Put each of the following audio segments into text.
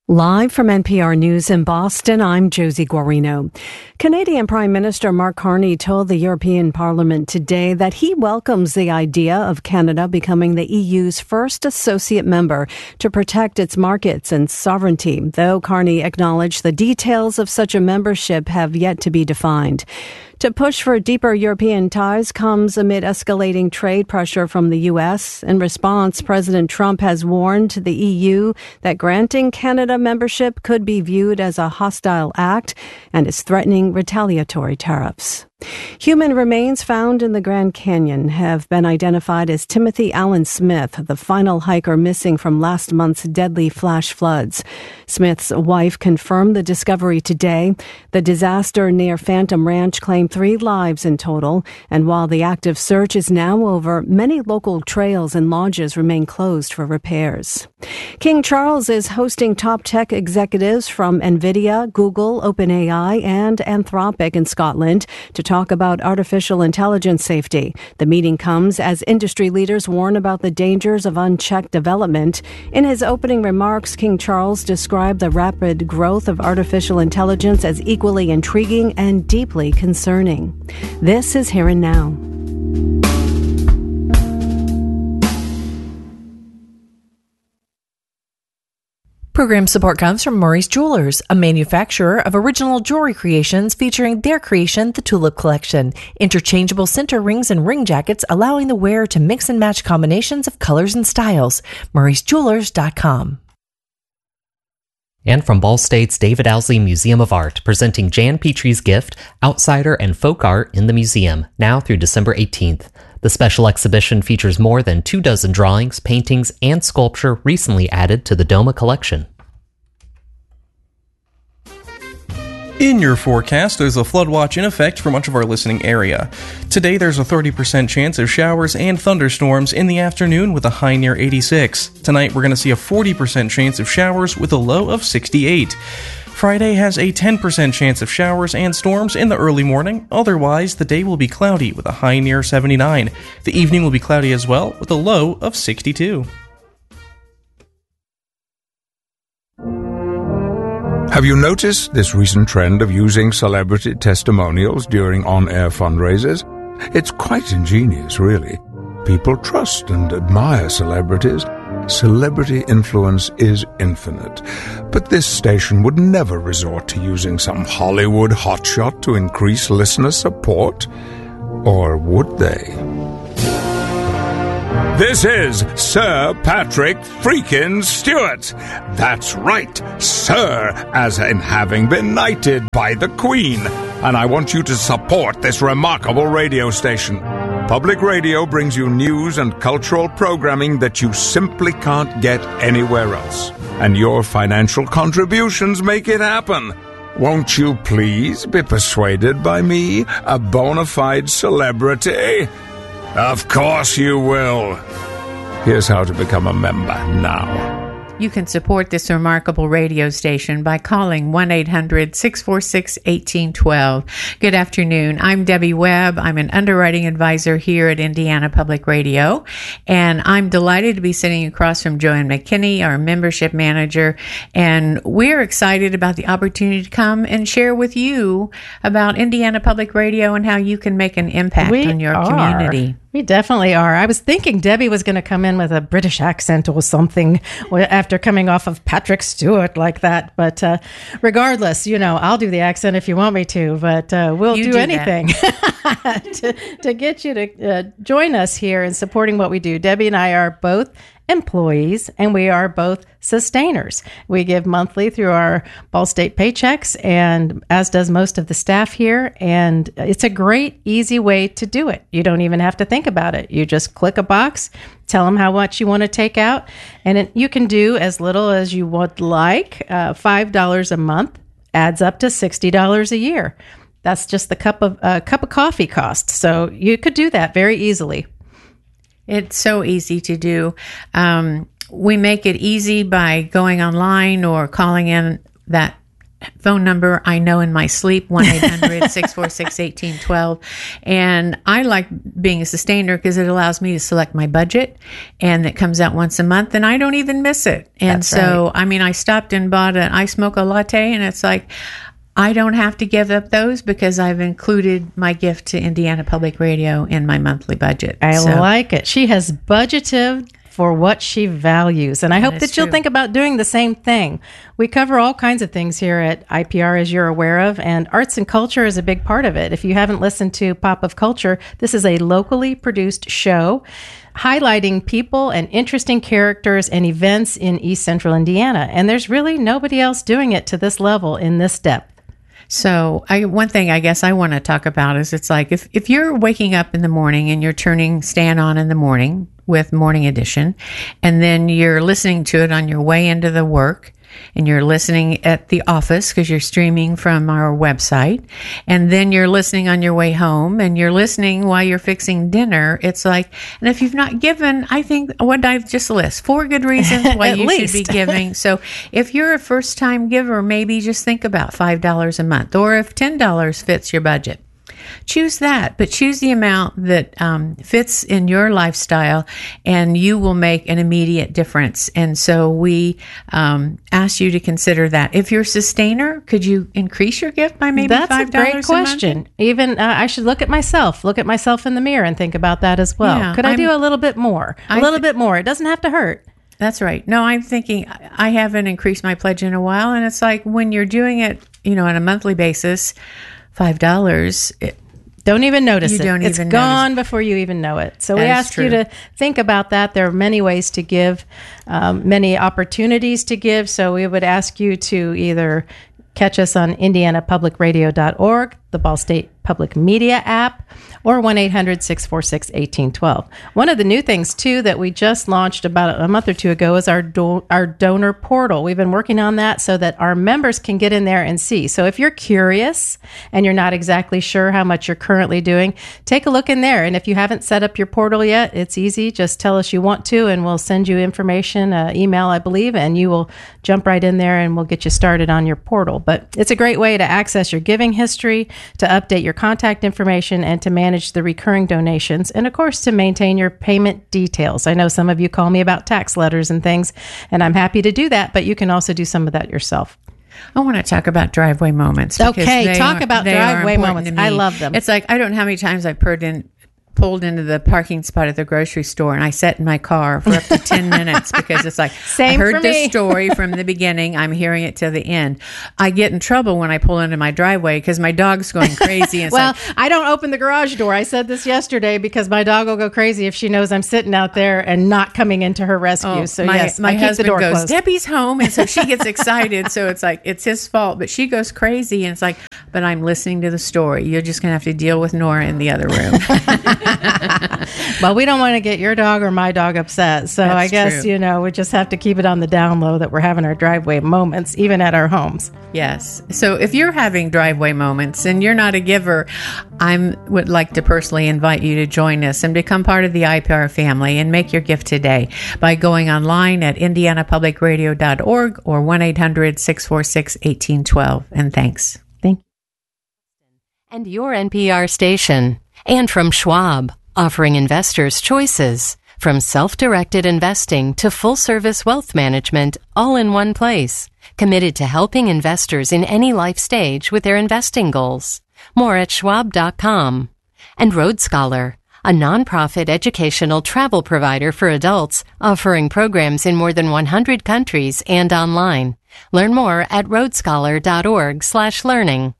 Live from NPR News in Boston, I'm Josie Guarino. Canadian Prime Minister Mark Carney told the European Parliament today that he welcomes the idea of Canada becoming the EU's first associate member to protect its markets and sovereignty, though Carney acknowledged the details of such a membership have yet to be defined. To push for deeper European ties comes amid escalating trade pressure from the U.S. In response, President Trump has warned the EU that granting Canada membership could be viewed as a hostile act and is threatening retaliatory tariffs. Human remains found in the Grand Canyon have been identified as Timothy Allen Smith, the final hiker missing from last month's deadly flash floods. Smith's wife confirmed the discovery today. The disaster near Phantom Ranch claimed 3 lives in total, and while the active search is now over, many local trails and lodges remain closed for repairs. King Charles is hosting top tech executives from NVIDIA, Google, OpenAI, and Anthropic in Scotland to talk about artificial intelligence safety. The meeting comes as industry leaders warn about the dangers of unchecked development. In his opening remarks, King Charles described the rapid growth of artificial intelligence as equally intriguing and deeply concerning. This is Here and Now. Program support comes from Murray's Jewelers, a manufacturer of original jewelry creations featuring their creation, the Tulip Collection. Interchangeable center rings and ring jackets allowing the wearer to mix and match combinations of colors and styles. Murray'sJewelers.com. And from Ball State's David Owsley Museum of Art, presenting Jan Petrie's Gift, Outsider and Folk Art in the Museum, now through December 18th. The special exhibition features more than 24 drawings, paintings, and sculpture recently added to the DOMA collection. In your forecast, there's a flood watch in effect for much of our listening area. Today, there's a 30% chance of showers and thunderstorms in the afternoon with a high near 86. Tonight, we're going to see a 40% chance of showers with a low of 68. Friday has a 10% chance of showers and storms in the early morning. Otherwise, the day will be cloudy with a high near 79. The evening will be cloudy as well with a low of 62. Have you noticed this recent trend of using celebrity testimonials during on-air fundraisers? It's quite ingenious, really. People trust and admire celebrities. Celebrity influence is infinite. But this station would never resort to using some Hollywood hotshot to increase listener support. Or would they? This is Sir Patrick freaking Stewart. That's right, Sir, as in having been knighted by the Queen. And I want you to support this remarkable radio station. Public radio brings you news and cultural programming that you simply can't get anywhere else. And your financial contributions make it happen. Won't you please be persuaded by me, a bona fide celebrity? Of course you will. Here's how to become a member now. You can support this remarkable radio station by calling 1-800-646-1812. Good afternoon. I'm Debbie Webb. I'm an underwriting advisor here at Indiana Public Radio, and I'm delighted to be sitting across from Joanne McKinney, our membership manager, and we're excited about the opportunity to come and share with you about Indiana Public Radio and how you can make an impact on your community. We definitely are. I was thinking Debbie was going to come in with a British accent or something after coming off of Patrick Stewart like that. But regardless, I'll do the accent if you want me to, but we'll do anything to get you to join us here in supporting what we do. Debbie and I are both employees, and we are both sustainers. We give monthly through our Ball State paychecks, and as does most of the staff here, and it's a great, easy way to do it. You don't even have to think about it. You just click a box, tell them how much you want to take out, and you can do as little as you would like. $5 a month adds up to $60 a year. That's just the cup of coffee cost. So you could do that very easily. It's so easy to do. We make it easy by going online or calling in that phone number I know in my sleep, 1-800-646-1812. And I like being a sustainer because it allows me to select my budget, and it comes out once a month, and I don't even miss it. And I stopped and bought I smoke a latte, and it's like, I don't have to give up those because I've included my gift to Indiana Public Radio in my monthly budget. I like it. She has budgeted for what she values. And I hope that you'll think about doing the same thing. We cover all kinds of things here at IPR, as you're aware of, and arts and culture is a big part of it. If you haven't listened to Pop of Culture, this is a locally produced show highlighting people and interesting characters and events in East Central Indiana. And there's really nobody else doing it to this level in this depth. So one thing I guess I want to talk about is it's like if you're waking up in the morning and you're turning Stan on in the morning with Morning Edition, and then you're listening to it on your way into the work, and you're listening at the office because you're streaming from our website, and then you're listening on your way home, and you're listening while you're fixing dinner. It's like, and if you've not given, I think, what I've just listed, 4 good reasons why you should be giving. So if you're a first-time giver, maybe just think about $5 a month, or if $10 fits your budget. Choose that, but choose the amount that fits in your lifestyle, and you will make an immediate difference. And so we ask you to consider that. If you're a sustainer, could you increase your gift by maybe $5 That's a great question. Even I should look at myself in the mirror and think about that as well. Yeah, could I do a little bit more? A little bit more. It doesn't have to hurt. That's right. No, I'm thinking I haven't increased my pledge in a while, and it's like when you're doing it, on a monthly basis, $5. Don't even notice it. It's gone notice. Before you even know it. So we ask you to think about that. There are many ways to give, many opportunities to give. So we would ask you to either catch us on indianapublicradio.org, the Ball State Public Media app, or 1-800-646-1812. One of the new things, too, that we just launched about a month or two ago is our donor portal. We've been working on that so that our members can get in there and see. So if you're curious and you're not exactly sure how much you're currently doing, take a look in there. And if you haven't set up your portal yet, it's easy. Just tell us you want to, and we'll send you information, email, I believe, and you will jump right in there and we'll get you started on your portal. But it's a great way to access your giving history, to update your contact information, and to manage the recurring donations, and of course to maintain your payment details. I know some of you call me about tax letters and things, and I'm happy to do that, but you can also do some of that yourself. I want to talk about driveway moments. Okay, talk about driveway moments. I love them. It's like, I don't know how many times I've pulled into the parking spot at the grocery store, and I sat in my car for up to 10 minutes because it's like, I heard the story from the beginning. I'm hearing it to the end. I get in trouble when I pull into my driveway because my dog's going crazy. And I don't open the garage door. I said this yesterday because my dog will go crazy if she knows I'm sitting out there and not coming into her rescue. So my husband goes, closed. Debbie's home. And so she gets excited. So it's like, it's his fault, but she goes crazy. And it's like, but I'm listening to the story. You're just going to have to deal with Nora in the other room. Well, we don't want to get your dog or my dog upset. So I guess, we just have to keep it on the down low that we're having our driveway moments, even at our homes. Yes. So if you're having driveway moments and you're not a giver, I would like to personally invite you to join us and become part of the IPR family and make your gift today by going online at indianapublicradio.org or 1-800-646-1812. And thanks. Thank you. And your NPR station. And from Schwab, offering investors choices. From self-directed investing to full-service wealth management, all in one place. Committed to helping investors in any life stage with their investing goals. More at schwab.com. And Road Scholar, a nonprofit educational travel provider for adults, offering programs in more than 100 countries and online. Learn more at roadscholar.org/learning.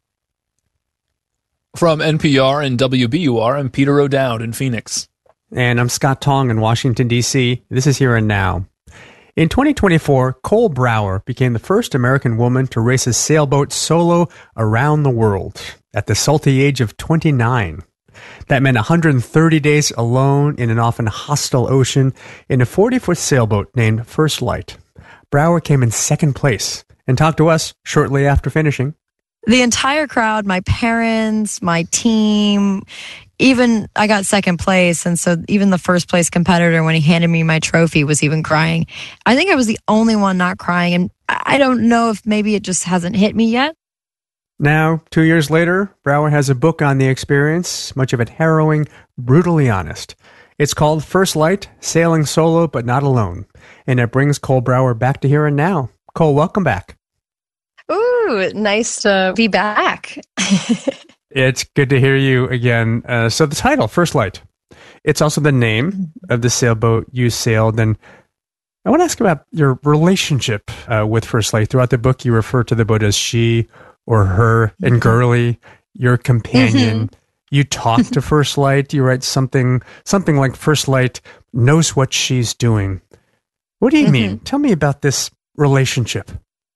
From NPR and WBUR, I'm Peter O'Dowd in Phoenix. And I'm Scott Tong in Washington, D.C. This is Here and Now. In 2024, Cole Brower became the first American woman to race a sailboat solo around the world at the salty age of 29. That meant 130 days alone in an often hostile ocean in a 40-foot sailboat named First Light. Brower came in second place and talked to us shortly after finishing. the entire crowd, my parents, my team, even I got second place. And so even the first place competitor, when he handed me my trophy, was even crying. I think I was the only one not crying. And I don't know if maybe it just hasn't hit me yet. Now, 2 years later, Brower has a book on the experience, much of it harrowing, brutally honest. It's called First Light, Sailing Solo But Not Alone. And it brings Cole Brower back to Here and Now. Cole, welcome back. Ooh, nice to be back. It's good to hear you again. So the title, First Light, it's also the name of the sailboat you sailed. And I want to ask about your relationship with First Light. Throughout the book, you refer to the boat as she or her and girly, your companion. You talk to First Light. You write something like First Light knows what she's doing. What do you mean? Tell me about this relationship.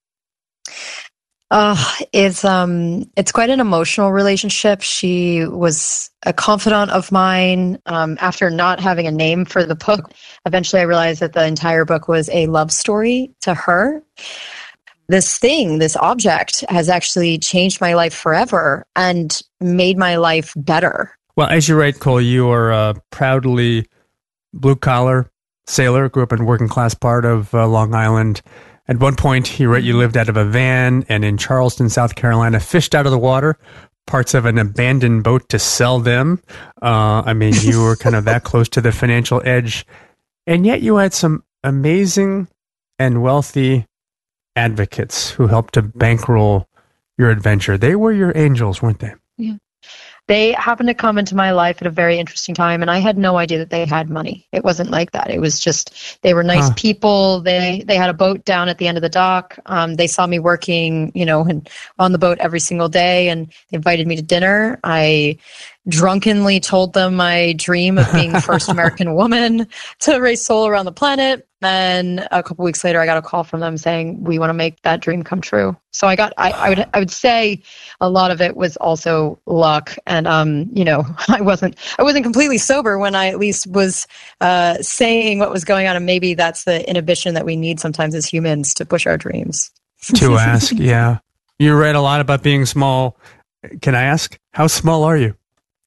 It's quite an emotional relationship. She was a confidant of mine. After not having a name for the book, eventually I realized that the entire book was a love story to her. This object has actually changed my life forever and made my life better. Well, as you write, Cole, you are a proudly blue-collar sailor, grew up in a working-class part of Long Island. At one point, you wrote you lived out of a van and in Charleston, South Carolina, fished out of the water parts of an abandoned boat to sell them. You were kind of that close to the financial edge. And yet you had some amazing and wealthy advocates who helped to bankroll your adventure. They were your angels, weren't they? Yeah. They happened to come into my life at a very interesting time, and I had no idea that they had money. It wasn't like that. It was just, they were nice people. They had a boat down at the end of the dock. They saw me working, on the boat every single day, and they invited me to dinner. I drunkenly told them my dream of being the first American woman to race solo around the planet. Then a couple weeks later, I got a call from them saying, we want to make that dream come true. So I would say a lot of it was also luck. And, I wasn't completely sober when I at least was saying what was going on. And maybe that's the inhibition that we need sometimes as humans to push our dreams. To ask, yeah. You read a lot about being small. Can I ask, how small are you?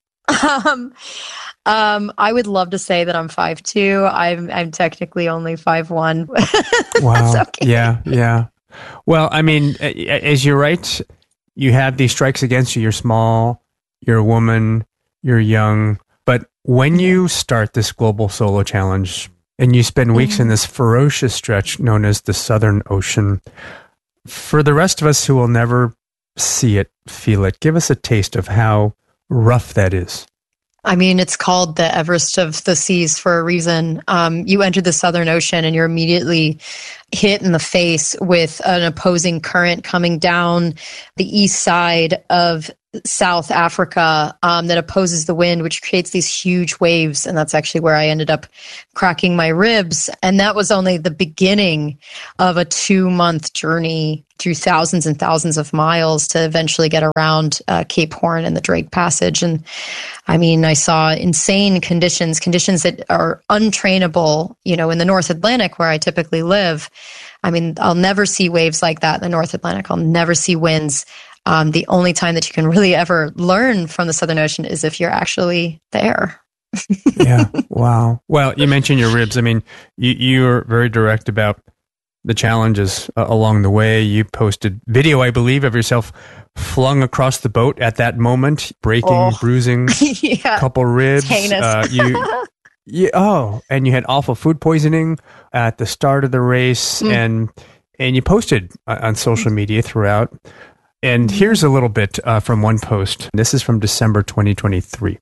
I would love to say that I'm 5'2". I'm technically only 5'1". Wow. Okay. Yeah. Well, as you write, you have these strikes against you. You're small, you're a woman, you're young. But when you start this global solo challenge and you spend weeks in this ferocious stretch known as the Southern Ocean, for the rest of us who will never see it, feel it, give us a taste of how rough that is. It's called the Everest of the seas for a reason. You enter the Southern Ocean and you're immediately hit in the face with an opposing current coming down the east side of South Africa that opposes the wind, which creates these huge waves. And that's actually where I ended up cracking my ribs. And that was only the beginning of a 2-month journey through thousands and thousands of miles to eventually get around Cape Horn and the Drake Passage. And I saw insane conditions that are untrainable, in the North Atlantic where I typically live. I'll never see waves like that in the North Atlantic. I'll never see winds. The only time that you can really ever learn from the Southern Ocean is if you're actually there. Yeah. Wow. Well, you mentioned your ribs. You're very direct about the challenges along the way. You posted video, I believe, of yourself flung across the boat at that moment, breaking, bruising, yeah, couple ribs. Heinous. And you had awful food poisoning at the start of the race, and you posted on social media throughout. And here's a little bit from one post. This is from December 2023.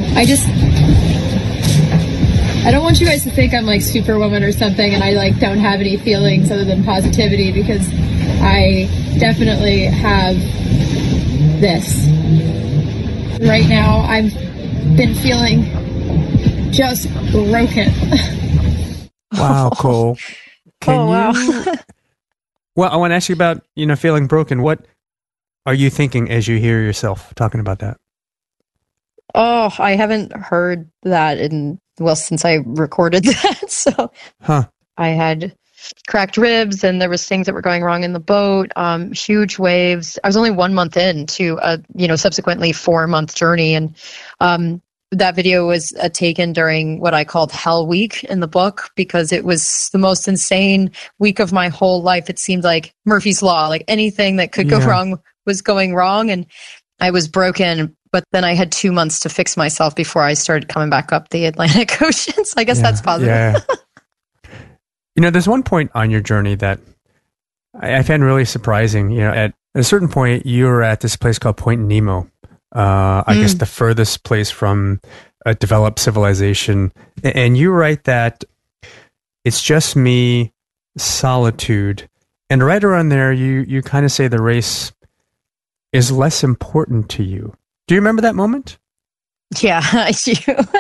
I don't want you guys to think I'm like Superwoman or something and I don't have any feelings other than positivity, because I definitely have this. Right now, I've been feeling just broken. Wow, Cole. Wow. Well, I want to ask you about, feeling broken. What are you thinking as you hear yourself talking about that? Oh, I haven't heard that since I recorded that. So I had cracked ribs, and there was things that were going wrong in the boat. Huge waves. I was only 1 month into a subsequently 4-month journey, and that video was taken during what I called Hell Week in the book, because it was the most insane week of my whole life. It seemed like Murphy's Law, like anything that could go wrong was going wrong, and I was broken. But then I had 2 months to fix myself before I started coming back up the Atlantic Ocean. So I guess that's positive. Yeah. There's one point on your journey that I found really surprising. At a certain point, you were at this place called Point Nemo. I guess the furthest place from a developed civilization. And you write that it's just me, solitude. And right around there, you kind of say the race is less important to you. Do you remember that moment? Yeah, I do.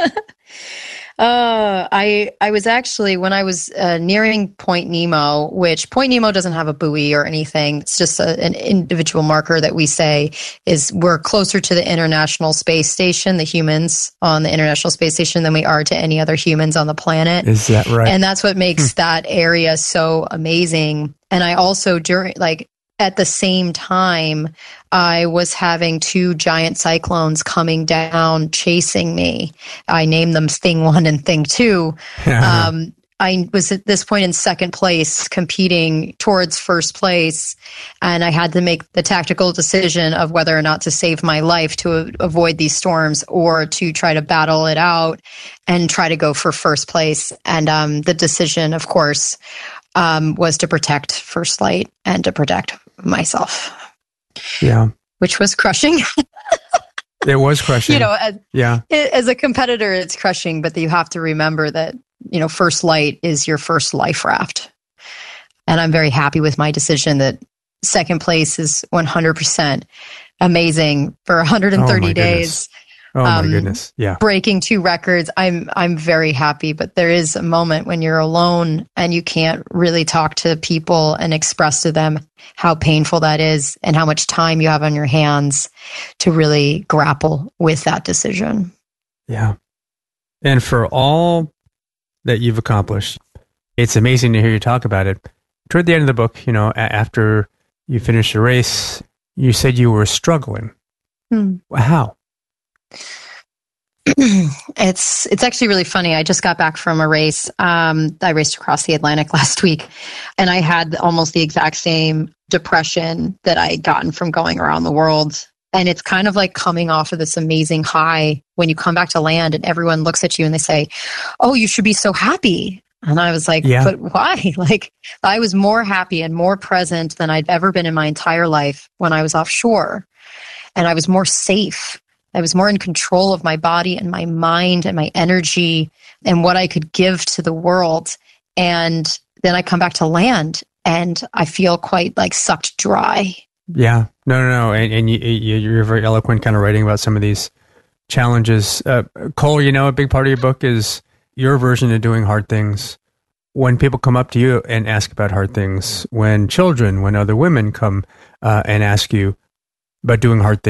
I was actually, when I was nearing Point Nemo, which Point Nemo doesn't have a buoy or anything. It's just an individual marker that we say we're closer to the International Space Station, the humans on the International Space Station, than we are to any other humans on the planet. Is that right? And that's what makes that area so amazing. And I also, at the same time, I was having 2 giant cyclones coming down, chasing me. I named them Thing 1 and Thing 2. I was at this point in second place, competing towards first place, and I had to make the tactical decision of whether or not to save my life to avoid these storms, or to try to battle it out and try to go for first place. And the decision, of course, was to protect First Light and to protect myself. Yeah. Which was crushing. It was crushing. As a competitor, it's crushing, but you have to remember that, First Light is your first life raft. And I'm very happy with my decision that second place is 100% amazing for 130 days. Oh my goodness. Yeah. Breaking 2 records. I'm very happy, but there is a moment when you're alone and you can't really talk to people and express to them how painful that is and how much time you have on your hands to really grapple with that decision. Yeah. And for all that you've accomplished, it's amazing to hear you talk about it. Toward the end of the book, after you finished the race, you said you were struggling. How? It's actually really funny. I just got back from a race. I raced across the Atlantic last week, and I had almost the exact same depression that I had gotten from going around the world. And it's kind of like coming off of this amazing high when you come back to land and everyone looks at you and they say, "Oh, you should be so happy." And I was like, but why? I was more happy and more present than I'd ever been in my entire life when I was offshore. And I was more safe. I was more in control of my body and my mind and my energy and what I could give to the world. And then I come back to land and I feel quite sucked dry. Yeah. No. And you're very eloquent kind of writing about some of these challenges. Cole, a big part of your book is your version of doing hard things. When people come up to you and ask about hard things, when other women come and ask you about doing hard things,